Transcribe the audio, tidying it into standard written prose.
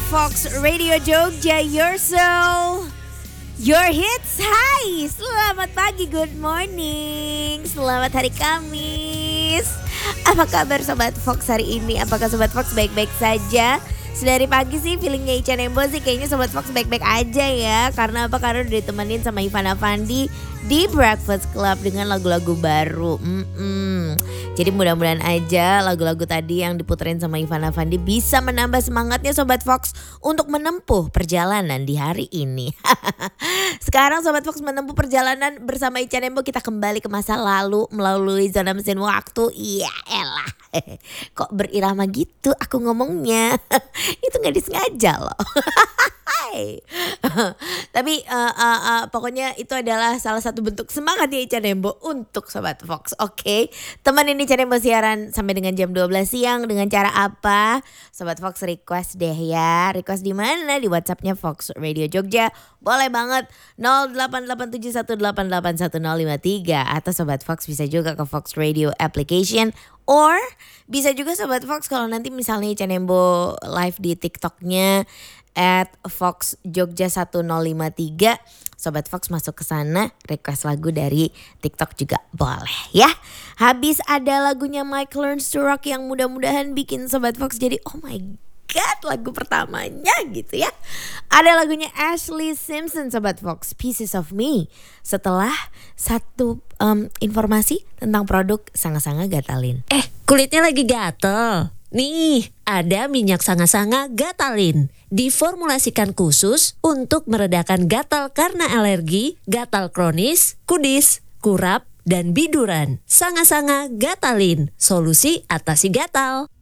Fox Radio Jogja, your soul, your hits. Hai, selamat pagi, good morning. Selamat hari Kamis. Apa kabar Sobat Fox hari ini? Apakah Sobat Fox baik-baik saja? Sedari pagi sih feelingnya Ica Nembo sih kayaknya Sobat Fox baik-baik aja ya. Karena apa? Karena udah ditemenin sama Ivan Afandi di Breakfast Club dengan lagu-lagu baru. Jadi mudah-mudahan aja lagu-lagu tadi yang diputerin sama Ivan Afandi bisa menambah semangatnya Sobat Fox untuk menempuh perjalanan di hari ini. Sekarang Sobat Fox menempuh perjalanan bersama Ica Nembo, kita kembali ke masa lalu melalui zona mesin waktu. Iya elah. Kok berirama gitu aku ngomongnya. Itu gak disengaja loh. Tapi pokoknya itu adalah salah satu bentuk semangatnya Ica Nembo untuk Sobat Fox. Oke, temenin Ica Nembo siaran sampai dengan jam 12 siang dengan cara apa? Sobat Fox request deh ya. Request di mana? Di WhatsAppnya Fox Radio Jogja. Boleh banget 088718811053. Atau Sobat Fox bisa juga ke Fox Radio application. Or bisa juga Sobat Fox kalau nanti misalnya Ica Nembo live di TikToknya @Fox Jogja 1053, Sobat Fox masuk ke sana request lagu dari TikTok juga boleh ya. Habis ada lagunya Mike Learns to Rock yang mudah-mudahan bikin Sobat Fox jadi oh my god lagu pertamanya gitu ya. Ada lagunya Ashley Simpson Sobat Fox, Pieces of Me. Setelah satu informasi tentang produk Sanga-Sanga Gatalin. Kulitnya lagi gatel. Nih, ada minyak Sanga-Sanga Gatalin. Diformulasikan khusus untuk meredakan gatal karena alergi, gatal kronis, kudis, kurap, dan biduran. Sanga-Sanga Gatalin, solusi atasi gatal.